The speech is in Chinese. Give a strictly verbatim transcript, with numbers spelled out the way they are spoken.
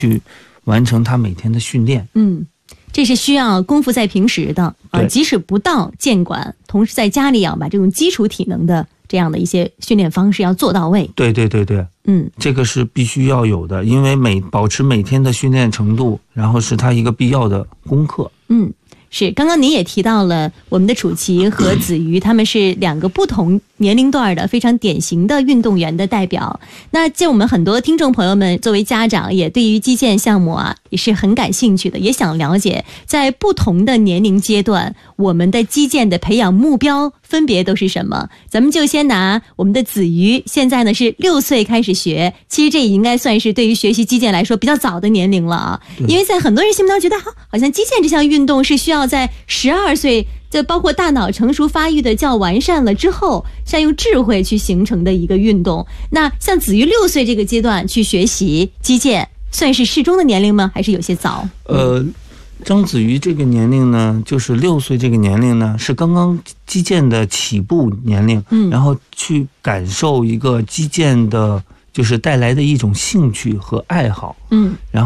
去完成他每天的训练。 嗯，这是需要功夫在平时的啊，即使不到剑馆，同时在家里要把这种基础体能的这样的一些训练方式要做到位。 对对对对， 嗯， 这个是必须要有的，因为每保持每天的训练程度，然后是他一个必要的功课。 嗯。是，刚刚您也提到了我们的楚奇和子瑜，他们是两个不同年龄段的非常典型的运动员的代表。那就我们很多听众朋友们作为家长，也对于击剑项目啊也是很感兴趣的，也想了解在不同的年龄阶段，我们的击剑的培养目标分别都是什么。咱们就先拿我们的子瑜，现在呢是六岁开始学，其实这也应该算是对于学习击剑来说比较早的年龄了啊。因为在很多人心目当中觉得好，好像击剑这项运动是需要在十二岁，这包括大脑成熟发育的较完善了之后，善用智慧去形成的一个运动。那像子瑜六岁这个阶段去学习击剑，算是适中的年龄吗？还是有些早？ 呃，张子瑜这个年龄呢，就是六岁这个年龄呢，是刚刚击剑的起步年龄，嗯，然后去感受一个击剑的，就是带来的一种兴趣和爱好，嗯，然后。